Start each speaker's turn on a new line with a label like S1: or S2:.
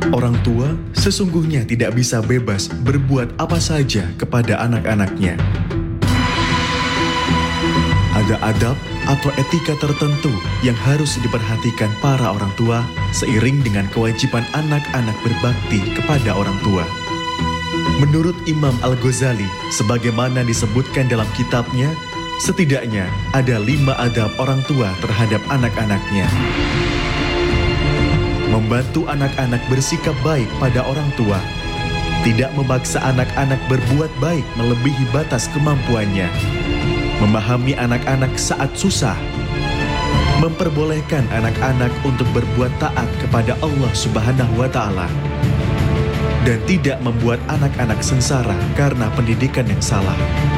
S1: Orang tua sesungguhnya tidak bisa bebas berbuat apa saja kepada anak-anaknya. Ada adab atau etika tertentu yang harus diperhatikan para orang tua seiring dengan kewajiban anak-anak berbakti kepada orang tua. Menurut Imam Al-Ghazali, sebagaimana disebutkan dalam kitabnya, setidaknya ada 5 adab orang tua terhadap anak-anaknya. Membantu anak-anak bersikap baik pada orang tua, tidak memaksa anak-anak berbuat baik melebihi batas kemampuannya, memahami anak-anak saat susah, memperbolehkan anak-anak untuk berbuat taat kepada Allah Subhanahu wa Ta'ala, dan tidak membuat anak-anak sengsara karena pendidikan yang salah.